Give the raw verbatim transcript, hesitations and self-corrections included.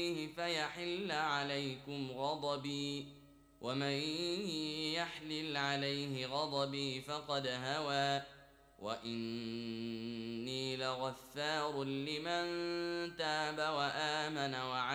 فيه فيحل عليكم غضبي، ومن يحلل عليه غضبي فقد هوى، وإني لغفار لمن تاب وآمن وعمل